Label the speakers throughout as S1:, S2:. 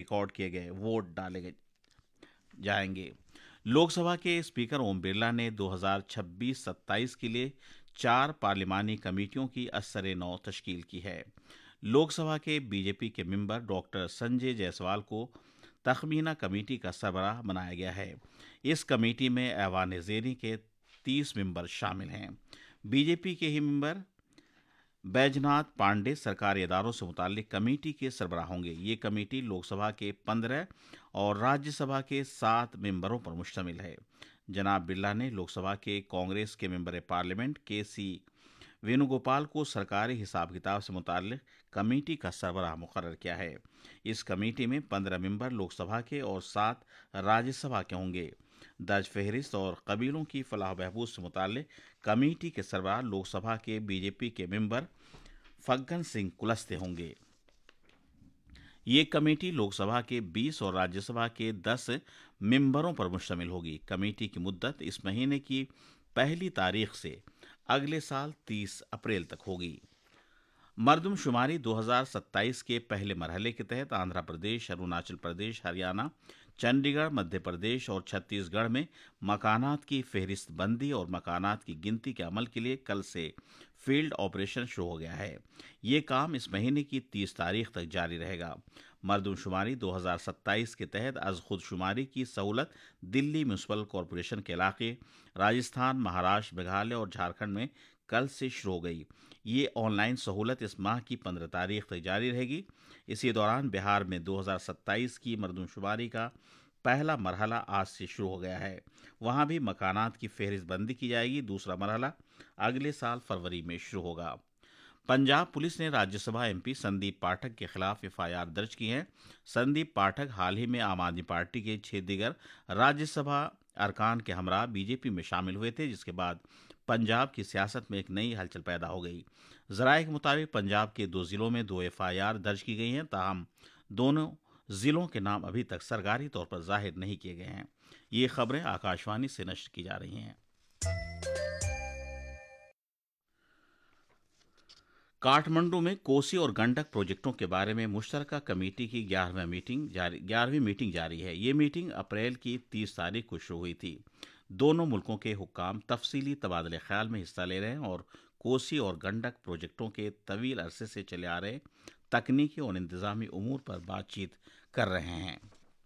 S1: Record किए गए vote डाले जाएंगे। लोकसभा के स्पीकर ओम बिरला ने 2026-27 के लिए 4 पार्लिमानी कमेटियों की असर-ए-नौ तश्कील की है। लोकसभा के बीजेपी के मेंबर डॉक्टर संजय जायसवाल को तखमीना कमेटी का सरबराह बनाया गया है। इस कमेटी में ऐवान ज़ेरी के 30 मेंबर शामिल हैं। बीजेपी के ही मेंबर बैजनाथ पांडे सरकारी इदारों से मुताल्लिक कमेटी के सरबराह होंगे। ये कमेटी लोकसभा के 15 और राज्यसभा के 7 मेंबरों पर मुश्तमिल है। जनाब बिरला ने लोकसभा के कांग्रेस के मेंबर पार्लियामेंट के.सी. वेणुगोपाल को सरकारी हिसाब किताब से मुताल्लिक कमेटी का सरबराह मुकर्रर किया है। इस कमेटी में 15 मेंबर लोकसभा के और 7 राज्यसभा के होंगे। दर्ज फहरिस्त और कबीलों की फलाह बहबूद से मुताल्लिक कमेटी के सरबराह लोकसभा के बीजेपी के मेंबर फग्गन सिंह कुलस्ते होंगे। ये कमेटी लोकसभा के 20 और राज्यसभा के 10 मेंबरों पर मुश्तमिल होगी। कमेटी की मुद्दत इस महीने की पहली तारीख से अगले साल 30 अप्रैल तक होगी। मरदमशुमारी 2027 के पहले मरहले के तहत आंध्र प्रदेश, अरुणाचल प्रदेश, हरियाणा, चंडीगढ़, मध्य प्रदेश और छत्तीसगढ़ में मकानात की फहरिस्त बंदी और मकानात की गिनती के अमल के लिए कल से फील्ड ऑपरेशन शुरू हो गया है। ये काम इस महीने की 30 तारीख तक जारी रहेगा। मरदमशुमारी 2027 के तहत अज खुदशुमारी की सहूलत दिल्ली म्यूनसिपल कॉरपोरेशन के इलाके, राजस्थान, महाराष्ट्र, मेघालय और झारखंड में कल से शुरू हो गई। ये ऑनलाइन सहूलत इस माह की 15 तारीख तक जारी रहेगी। इसी दौरान बिहार में 2027 की मरदमशुमारी का पहला मरहला आज से शुरू हो गया है। वहां भी मकानात की फहरिस्त बंदी की जाएगी। दूसरा मरहला अगले साल फरवरी में शुरू होगा। पंजाब पुलिस ने राज्यसभा एमपी संदीप पाठक के खिलाफ एफआईआर दर्ज की है। संदीप पाठक हाल ही में आम आदमी पार्टी के 6 दीगर राज्यसभा अरकान के हमरा बीजेपी में शामिल हुए थे, जिसके बाद पंजाब की सियासत में एक नई हलचल पैदा हो गई। जराये के मुताबिक पंजाब के 2 जिलों में 2 एफआईआर दर्ज की गई हैं, ताहम दोनों जिलों के नाम अभी तक सरकारी तौर पर जाहिर नहीं किए गए हैं। ये खबरें आकाशवाणी से नश्र की जा रही हैं। काठमांडू में कोसी और गंडक प्रोजेक्टों के बारे में मुश्तरका कमेटी की 11वीं मीटिंग जारी है। ये मीटिंग अप्रैल की 30 तारीख को शुरू हुई थी। दोनों मुल्कों के हुक्काम तफसीली तबादले ख्याल में हिस्सा ले रहे हैं और कोसी और गंडक प्रोजेक्टों के तवील अरसे से चले आ रहे तकनीकी और इंतजामी उमूर पर बातचीत कर रहे हैं।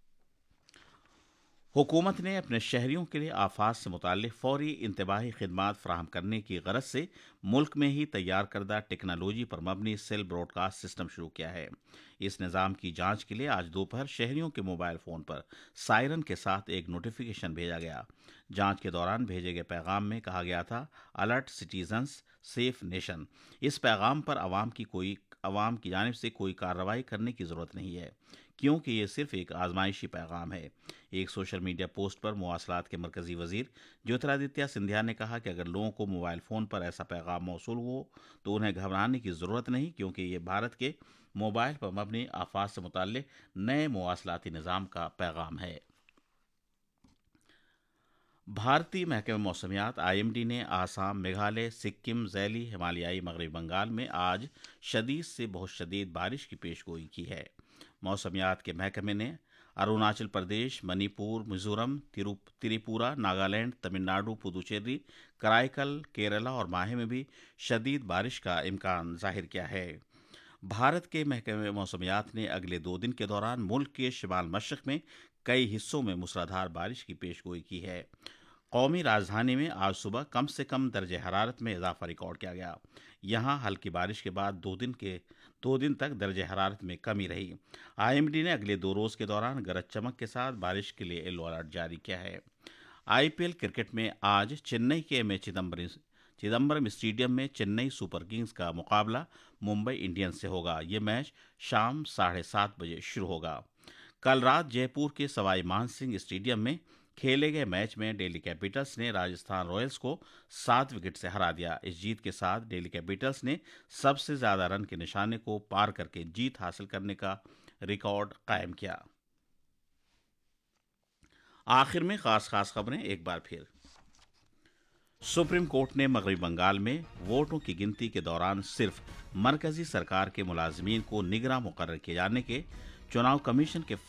S1: हुकूमत ने अपने शहरियों के लिए आफात से मुताल्लिक फौरी इंतबाही खिदमात फराहम करने की गरज से मुल्क में ही तैयार करदा टेक्नोलॉजी पर मबनी सेल ब्रॉडकास्ट सिस्टम शुरू किया है। इस निज़ाम की जांच के लिए आज दोपहर शहरियों के मोबाइल फ़ोन पर सायरन के साथ एक नोटिफिकेशन भेजा गया। जांच के दौरान भेजे गए पैगाम में कहा गया था, अलर्ट सिटीजन्स सेफ नेशन। इस पैगाम पर आवाम की जानिब से कोई कार्रवाई करने की ज़रूरत नहीं है, क्योंकि ये सिर्फ एक आजमाइशी पैगाम है। एक सोशल मीडिया पोस्ट पर मवासलात के मरकजी वजीर ज्योतिरादित्य सिंधिया ने कहा कि अगर लोगों को मोबाइल फ़ोन पर ऐसा पैगाम मौसूल हो तो उन्हें घबराने की ज़रूरत नहीं, क्योंकि ये भारत के मोबाइल पर मबनी आफात से मुताल्लिक नए मवासलाती निज़ाम का पैगाम है। भारतीय महकमे मौसमियात IMD ने आसाम, मेघालय, सिक्किम, ज़ैली, हिमालयाई मगरबी बंगाल में आज शदीद से बहुत शदीद बारिश की पेशगोई की है। मौसमियात के महकमे ने अरुणाचल प्रदेश, मणिपुर, मिजोरम, त्रिपुरा, नागालैंड, तमिलनाडु, पुदुचेरी, कराईकल, केरला और माहे में भी शदीद बारिश का इम्कान जाहिर किया है। भारत के महकमे मौसमियात ने अगले 2 दिन के दौरान मुल्क के शिमाल मशरक में कई हिस्सों में मूसलाधार बारिश की पेशगोई की है। कौमी राजधानी में आज सुबह कम से कम दर्जे हरारत में इजाफा रिकॉर्ड किया गया। यहाँ हल्की बारिश के बाद 2 दिन तक दर्जे हरारत में कमी रही। IMD ने अगले 2 रोज़ के दौरान गरज चमक के साथ बारिश के लिए येलो अलर्ट जारी किया है। IPL क्रिकेट में आज चेन्नई के एमए चिदम्बरम स्टेडियम में चेन्नई सुपर किंग्स का मुकाबला मुंबई इंडियंस से होगा। ये मैच शाम 7:30 बजे शुरू होगा। कल रात जयपुर के सवाई मानसिंह स्टेडियम में खेले गए मैच में दिल्ली कैपिटल्स ने राजस्थान रॉयल्स को 7 विकेट से हरा दिया। इस जीत के साथ दिल्ली कैपिटल्स ने सबसे ज्यादा रन के निशाने को पार करके जीत हासिल करने का रिकॉर्ड कायम किया। आखिर में खास खबरें एक बार फिर। सुप्रीम कोर्ट ने मगरबी बंगाल में वोटों की गिनती के दौरान सिर्फ मरकजी सरकार के मुलाजमीन को निगरां मुकर्रर किए जाने के चुनाव कमीशन के